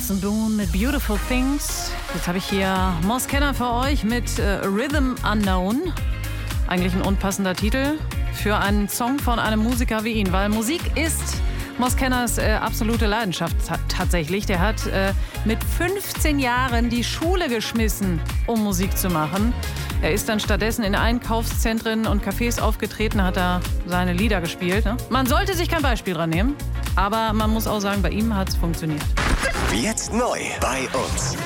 Benson Boone mit Beautiful Things. Jetzt habe ich hier Mos Kenner für euch mit Rhythm Unknown. Eigentlich ein unpassender Titel für einen Song von einem Musiker wie ihn, weil Musik ist Mos Kenners absolute Leidenschaft tatsächlich. Der hat mit 15 Jahren die Schule geschmissen, um Musik zu machen. Er ist dann stattdessen in Einkaufszentren und Cafés aufgetreten, hat da seine Lieder gespielt. Ne? Man sollte sich kein Beispiel dran nehmen, aber man muss auch sagen, bei ihm hat es funktioniert. Jetzt neu bei uns.